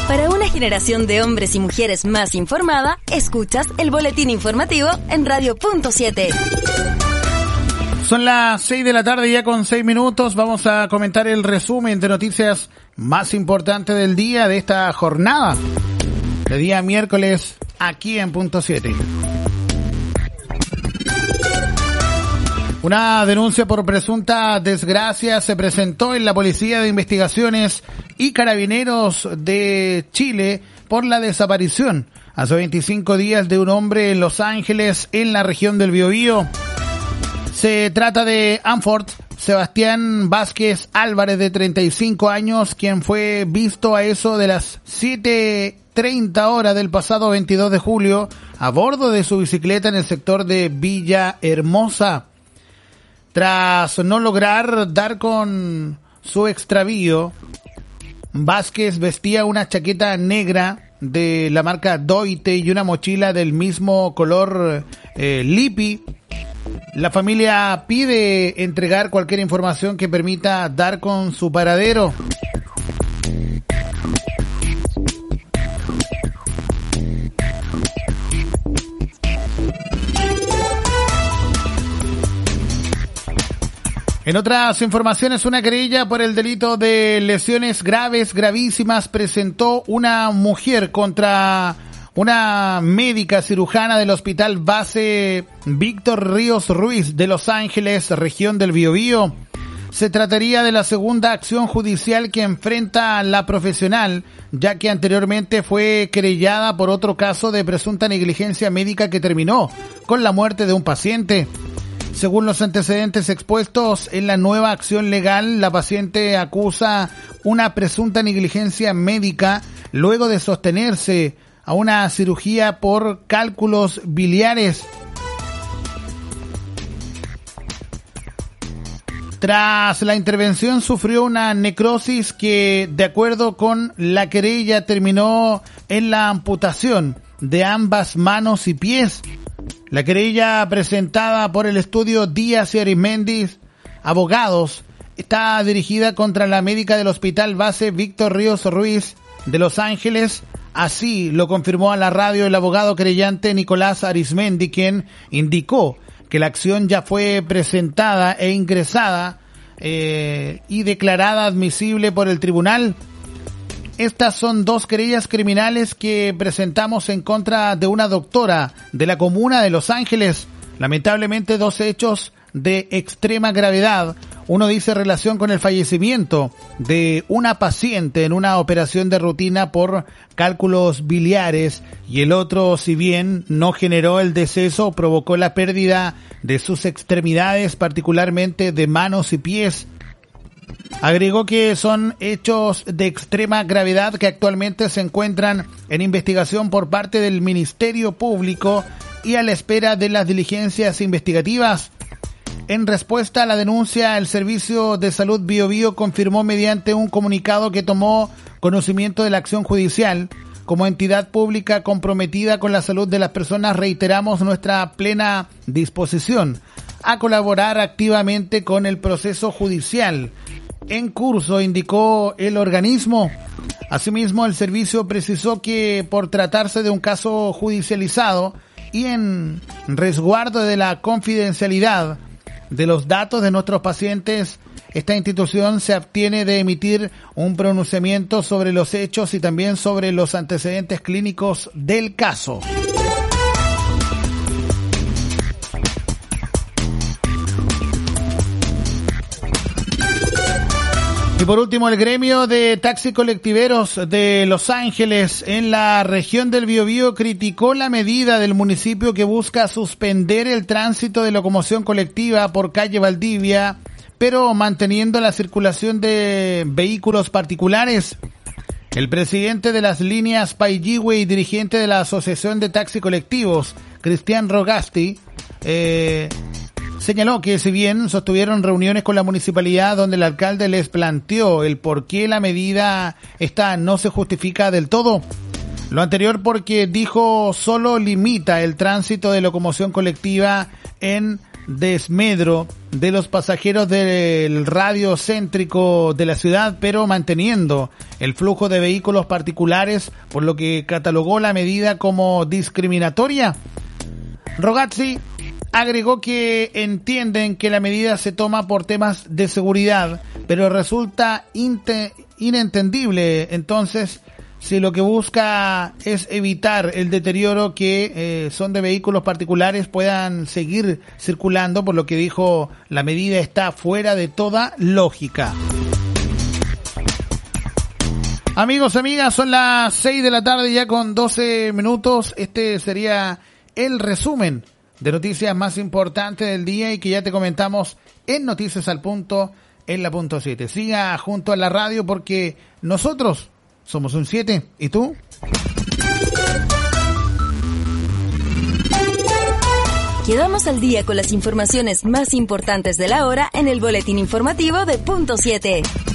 Para una generación de hombres y mujeres más informada, escuchas el boletín informativo en Radio.7. Son las 6 de la tarde ya con 6 minutos. Vamos a comentar el resumen de noticias más importantes del día, de esta jornada, de día miércoles, aquí en Punto 7. Una denuncia por presunta desgracia se presentó en la Policía de Investigaciones y Carabineros de Chile por la desaparición hace 25 días de un hombre en Los Ángeles, en la región del Biobío. Se trata de Anfort Sebastián Vázquez Álvarez, de 35 años, quien fue visto a eso de las 7:30 horas del pasado 22 de julio a bordo de su bicicleta en el sector de Villa Hermosa. Tras no lograr dar con su extravío, Vázquez vestía una chaqueta negra de la marca Doite y una mochila del mismo color Lipi. La familia pide entregar cualquier información que permita dar con su paradero. En otras informaciones, una querella por el delito de lesiones gravísimas presentó una mujer contra una médica cirujana del Hospital Base Víctor Ríos Ruiz de Los Ángeles, región del Biobío. Se trataría de la segunda acción judicial que enfrenta la profesional, ya que anteriormente fue querellada por otro caso de presunta negligencia médica que terminó con la muerte de un paciente. Según los antecedentes expuestos en la nueva acción legal, la paciente acusa una presunta negligencia médica luego de sostenerse a una cirugía por cálculos biliares. Tras la intervención sufrió una necrosis que, de acuerdo con la querella, terminó en la amputación de ambas manos y pies. La querella presentada por el estudio Díaz y Arismendi, abogados, está dirigida contra la médica del Hospital Base Víctor Ríos Ruiz de Los Ángeles. Así lo confirmó a la radio el abogado querellante Nicolás Arismendi, quien indicó que la acción ya fue presentada e ingresada y declarada admisible por el tribunal. Estas son dos querellas criminales que presentamos en contra de una doctora de la comuna de Los Ángeles. Lamentablemente, dos hechos de extrema gravedad. Uno dice relación con el fallecimiento de una paciente en una operación de rutina por cálculos biliares, y el otro, si bien no generó el deceso, provocó la pérdida de sus extremidades, particularmente de manos y pies. Agregó que son hechos de extrema gravedad que actualmente se encuentran en investigación por parte del Ministerio Público y a la espera de las diligencias investigativas. En respuesta a la denuncia, el Servicio de Salud Biobío confirmó mediante un comunicado que tomó conocimiento de la acción judicial. Como entidad pública comprometida con la salud de las personas, reiteramos nuestra plena disposición a colaborar activamente con el proceso judicial en curso, indicó el organismo. Asimismo, el servicio precisó que por tratarse de un caso judicializado y en resguardo de la confidencialidad de los datos de nuestros pacientes, esta institución se abstiene de emitir un pronunciamiento sobre los hechos y también sobre los antecedentes clínicos del caso. Y por último, el gremio de taxi colectiveros de Los Ángeles, en la región del Biobío, criticó la medida del municipio que busca suspender el tránsito de locomoción colectiva por calle Valdivia, pero manteniendo la circulación de vehículos particulares. El presidente de las líneas Paiyihue y dirigente de la Asociación de Taxi Colectivos, Cristian Rogasti, señaló que si bien sostuvieron reuniones con la municipalidad donde el alcalde les planteó el por qué la medida esta no se justifica del todo. Lo anterior porque, dijo, solo limita el tránsito de locomoción colectiva en desmedro de los pasajeros del radio céntrico de la ciudad, pero manteniendo el flujo de vehículos particulares, por lo que catalogó la medida como discriminatoria. Rogazzi agregó que entienden que la medida se toma por temas de seguridad, pero resulta inentendible entonces si lo que busca es evitar el deterioro que son de vehículos particulares puedan seguir circulando, por lo que dijo la medida está fuera de toda lógica. Amigos, amigas, son las 6 de la tarde ya con 12 minutos. Este sería el resumen de noticias más importantes del día y que ya te comentamos en Noticias al Punto, en la punto 7. Siga junto a la radio porque nosotros somos un 7. ¿Y tú? Quedamos al día con las informaciones más importantes de la hora en el boletín informativo de Punto 7.